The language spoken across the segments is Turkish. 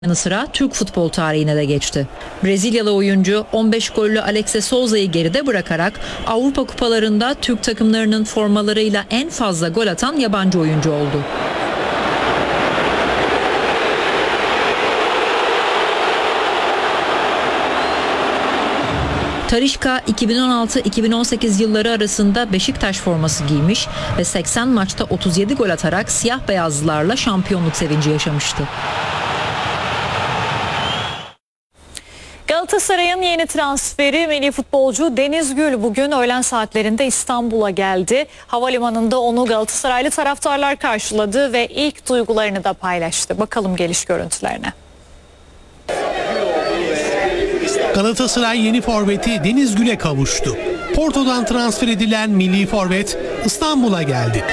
yanı sıra Türk futbol tarihine de geçti. Brezilyalı oyuncu 15 gollü Alex Souza'yı geride bırakarak Avrupa kupalarında Türk takımlarının formalarıyla en fazla gol atan yabancı oyuncu oldu. Talisca 2016-2018 yılları arasında Beşiktaş forması giymiş ve 80 maçta 37 gol atarak siyah beyazlılarla şampiyonluk sevinci yaşamıştı. Galatasaray'ın yeni transferi milli futbolcu Deniz Gül bugün öğlen saatlerinde İstanbul'a geldi. Havalimanında onu Galatasaraylı taraftarlar karşıladı ve ilk duygularını da paylaştı. Bakalım geliş görüntülerine. Galatasaray yeni forveti Deniz Gül'e kavuştu. Porto'dan transfer edilen milli forvet İstanbul'a geldi.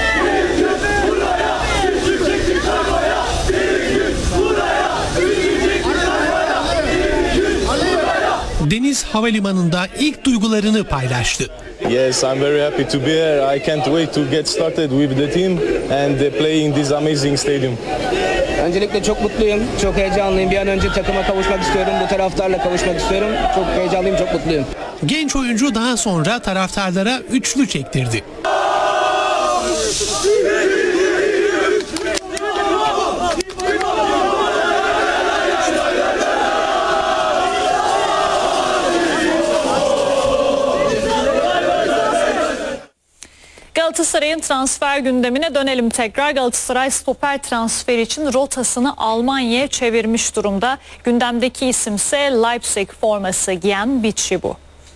Deniz havalimanında ilk duygularını paylaştı. Yes, I'm very happy to be here. I can't wait to get started with the team and play in this amazing stadium. Öncelikle çok mutluyum, çok heyecanlıyım. Bir an önce takıma kavuşmak istiyorum, bu taraftarla kavuşmak istiyorum. Çok heyecanlıyım, çok mutluyum. Genç oyuncu daha sonra taraftarlara üçlü çektirdi. Galatasaray'ın transfer gündemine dönelim tekrar. Galatasaray stoper transferi için rotasını Almanya'ya çevirmiş durumda. Gündemdeki isimse Leipzig forması giyen Bichibu.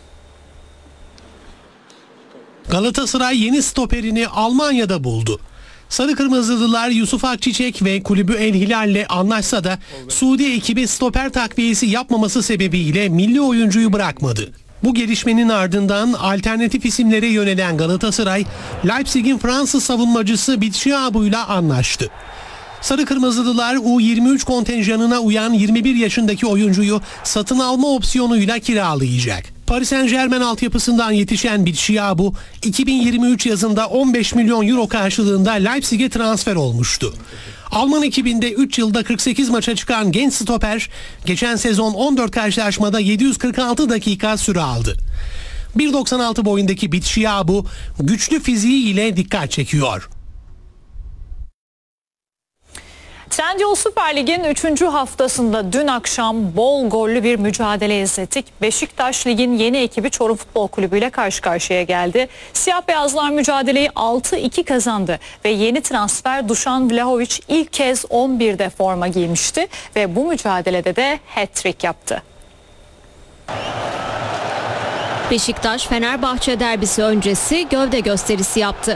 Galatasaray yeni stoperini Almanya'da buldu. Sarı Kırmızılılar Yusuf Akçiçek ve kulübü El Hilal'le anlaşsa da Suudi ekibi stoper takviyesi yapmaması sebebiyle milli oyuncuyu bırakmadı. Bu gelişmenin ardından alternatif isimlere yönelen Galatasaray, Leipzig'in Fransız savunmacısı Bichiabu'yla anlaştı. Sarı Kırmızılılar U23 kontenjanına uyan 21 yaşındaki oyuncuyu satın alma opsiyonuyla kiralayacak. Paris Saint-Germain altyapısından yetişen Bichiabu, 2023 yazında 15 milyon euro karşılığında Leipzig'e transfer olmuştu. Alman ekibinde 3 yılda 48 maça çıkan genç stoper, geçen sezon 14 karşılaşmada 746 dakika süre aldı. 1.96 boyundaki Bichiabu, güçlü fiziği ile dikkat çekiyor. Trendyol Süper Lig'in 3. haftasında dün akşam bol gollü bir mücadele izledik. Beşiktaş Lig'in yeni ekibi Çorum Futbol Kulübü ile karşı karşıya geldi. Siyah beyazlar mücadeleyi 6-2 kazandı ve yeni transfer Dušan Vlahović ilk kez 11'de forma giymişti ve bu mücadelede de hat-trick yaptı. Beşiktaş Fenerbahçe derbisi öncesi gövde gösterisi yaptı.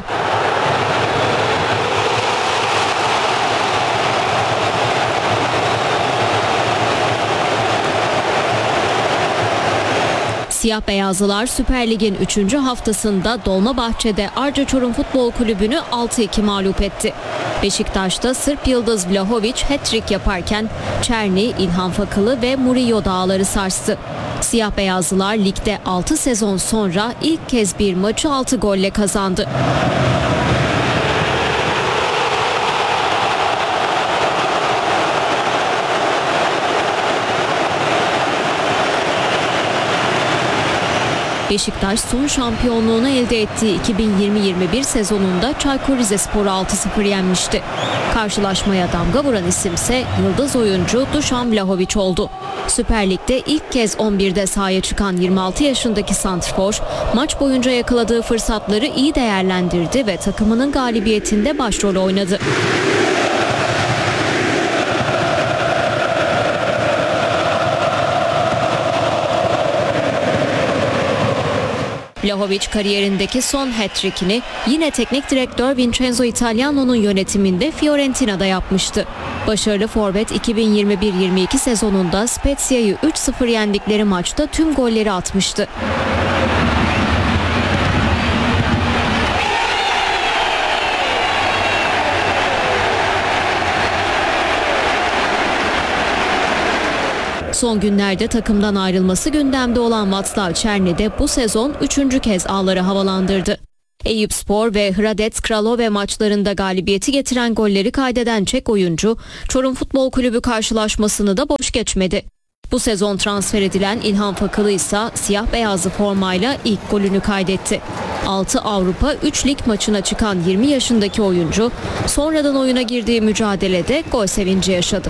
Siyah beyazlılar Süper Lig'in 3. haftasında Dolmabahçe'de Arca Çorum Futbol Kulübü'nü 6-2 mağlup etti. Beşiktaş'ta Sırp yıldız Vlahović hat-trick yaparken Çerni, İlhan Fakılı ve Murillo dağları sarstı. Siyah beyazlılar ligde 6 sezon sonra ilk kez bir maçı 6 golle kazandı. Beşiktaş son şampiyonluğunu elde ettiği 2020-21 sezonunda Çaykur Rizespor'u 6-0 yenmişti. Karşılaşmaya damga vuran isimse yıldız oyuncu Dušan Vlahović oldu. Süper Lig'de ilk kez 11'de sahaya çıkan 26 yaşındaki santrfor maç boyunca yakaladığı fırsatları iyi değerlendirdi ve takımının galibiyetinde başrol oynadı. Vlahović kariyerindeki son hat-trick'ini yine teknik direktör Vincenzo Italiano'nun yönetiminde Fiorentina'da yapmıştı. Başarılı forvet 2021-22 sezonunda Spezia'yı 3-0 yendikleri maçta tüm golleri atmıştı. Son günlerde takımdan ayrılması gündemde olan Václav Černi de bu sezon 3. kez ağları havalandırdı. Eyüpspor ve Hradec Kralove maçlarında galibiyeti getiren golleri kaydeden Çek oyuncu, Çorum Futbol Kulübü karşılaşmasını da boş geçmedi. Bu sezon transfer edilen İlhan Fakılı ise siyah beyazlı formayla ilk golünü kaydetti. 6 Avrupa 3 lig maçına çıkan 20 yaşındaki oyuncu sonradan oyuna girdiği mücadelede gol sevinci yaşadı.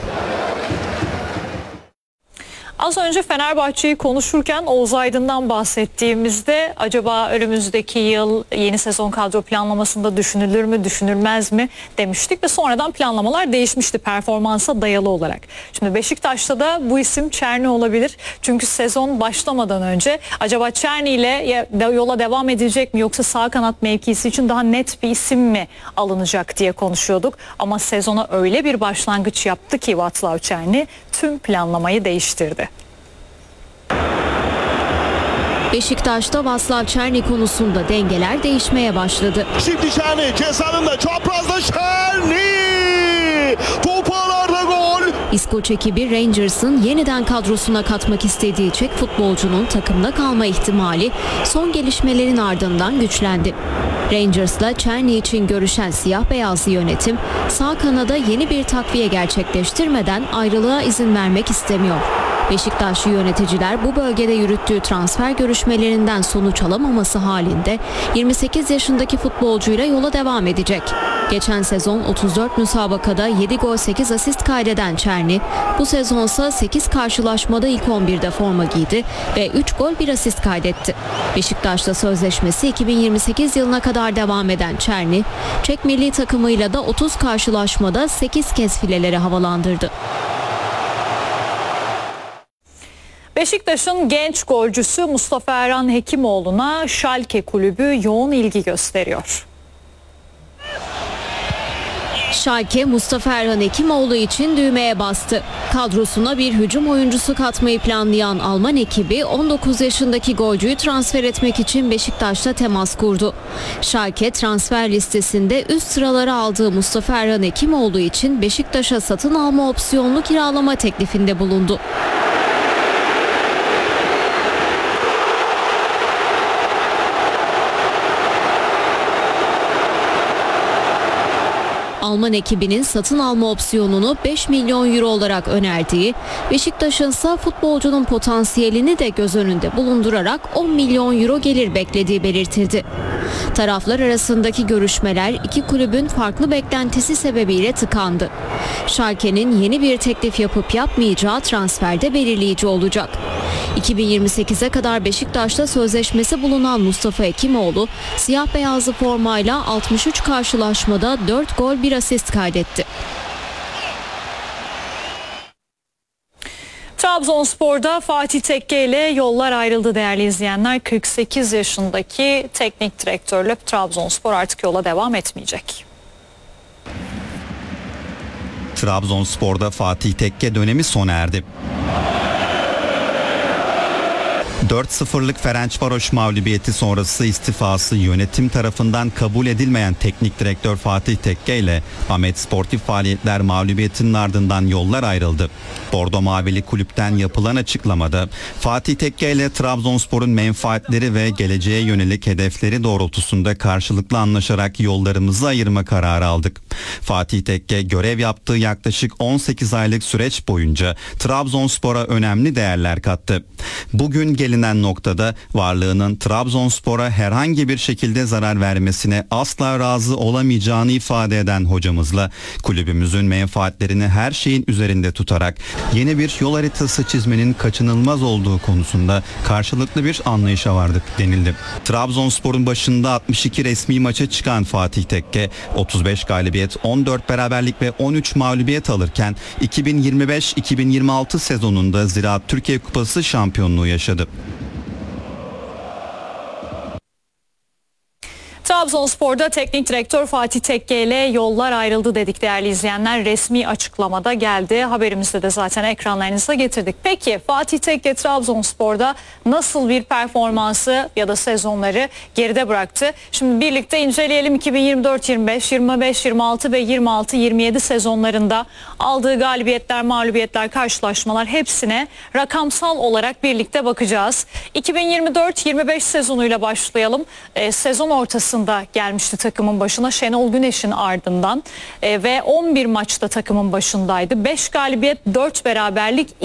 Az önce Fenerbahçe'yi konuşurken Oğuz Aydın'dan bahsettiğimizde acaba önümüzdeki yıl yeni sezon kadro planlamasında düşünülür mü düşünülmez mi demiştik ve sonradan planlamalar değişmişti performansa dayalı olarak. Şimdi Beşiktaş'ta da bu isim Çerni olabilir. Çünkü sezon başlamadan önce acaba Çerni ile yola devam edilecek mi yoksa sağ kanat mevkisi için daha net bir isim mi alınacak diye konuşuyorduk. Ama sezona öyle bir başlangıç yaptı ki Václav Černý tüm planlamayı değiştirdi. Beşiktaş'ta Václav Černý konusunda dengeler değişmeye başladı. Şimdi Černý cezanında çaprazda Černý topu ağlarda gol. İskoç ekibi Rangers'ın yeniden kadrosuna katmak istediği Çek futbolcunun takımda kalma ihtimali son gelişmelerin ardından güçlendi. Rangers'la Černý için görüşen siyah beyazlı yönetim sağ kanada yeni bir takviye gerçekleştirmeden ayrılığa izin vermek istemiyor. Beşiktaşlı yöneticiler bu bölgede yürüttüğü transfer görüşmelerinden sonuç alamaması halinde 28 yaşındaki futbolcuyla yola devam edecek. Geçen sezon 34 müsabakada 7 gol 8 asist kaydeden Černý bu sezonsa 8 karşılaşmada ilk 11'de forma giydi ve 3 gol 1 asist kaydetti. Beşiktaş'ta sözleşmesi 2028 yılına kadar devam eden Černý, Çek milli takımıyla da 30 karşılaşmada 8 kez fileleri havalandırdı. Beşiktaş'ın genç golcüsü Mustafa Erhan Hekimoğlu'na Schalke kulübü yoğun ilgi gösteriyor. Schalke Mustafa Erhan Hekimoğlu için düğmeye bastı. Kadrosuna bir hücum oyuncusu katmayı planlayan Alman ekibi 19 yaşındaki golcüyü transfer etmek için Beşiktaş'ta temas kurdu. Schalke transfer listesinde üst sıraları aldığı Mustafa Erhan Hekimoğlu için Beşiktaş'a satın alma opsiyonlu kiralama teklifinde bulundu. Alman ekibinin satın alma opsiyonunu 5 milyon euro olarak önerdiği, Beşiktaş'ın ise futbolcunun potansiyelini de göz önünde bulundurarak 10 milyon euro gelir beklediği belirtildi. Taraflar arasındaki görüşmeler iki kulübün farklı beklentisi sebebiyle tıkandı. Schalke'nin yeni bir teklif yapıp yapmayacağı transferde belirleyici olacak. 2028'e kadar Beşiktaş'ta sözleşmesi bulunan Mustafa Hekimoğlu, siyah beyazlı formayla 63 karşılaşmada 4 gol 1 asist kaydetti. Trabzonspor'da Fatih Tekke ile yollar ayrıldı değerli izleyenler. 48 yaşındaki teknik direktörle Trabzonspor artık yola devam etmeyecek. Trabzonspor'da Fatih Tekke dönemi sona erdi. 4-0'lık Ferencvaros mağlubiyeti sonrası istifası yönetim tarafından kabul edilmeyen teknik direktör Fatih Tekke ile Ahmet Sportif Faaliyetler mağlubiyetinin ardından yollar ayrıldı. Bordo Mavili kulüpten yapılan açıklamada Fatih Tekke ile Trabzonspor'un menfaatleri ve geleceğe yönelik hedefleri doğrultusunda karşılıklı anlaşarak yollarımızı ayırma kararı aldık. Fatih Tekke görev yaptığı yaklaşık 18 aylık süreç boyunca Trabzonspor'a önemli değerler kattı. Bugün gelinen noktada varlığının Trabzonspor'a herhangi bir şekilde zarar vermesine asla razı olamayacağını ifade eden hocamızla kulübümüzün menfaatlerini her şeyin üzerinde tutarak yeni bir yol haritası çizmenin kaçınılmaz olduğu konusunda karşılıklı bir anlayışa vardık denildi. Trabzonspor'un başında 62 resmi maça çıkan Fatih Tekke 35 galibiyet, 14 beraberlik ve 13 mağlubiyet alırken 2025-2026 sezonunda Ziraat Türkiye Kupası şampiyonluğu yaşadı. Trabzonspor'da teknik direktör Fatih Tekke ile yollar ayrıldı dedik değerli izleyenler. Resmi açıklamada geldi. Haberimizde de zaten ekranlarınıza getirdik. Peki Fatih Tekke Trabzonspor'da nasıl bir performansı ya da sezonları geride bıraktı? Şimdi birlikte inceleyelim. 2024-25, 25-26 ve 26-27 sezonlarında aldığı galibiyetler, mağlubiyetler, karşılaşmalar hepsine rakamsal olarak birlikte bakacağız. 2024-25 sezonuyla başlayalım. Sezon ortasında Haziran'da gelmişti takımın başına Şenol Güneş'in ardından ve 11 maçta takımın başındaydı. 5 galibiyet, 4 beraberlik,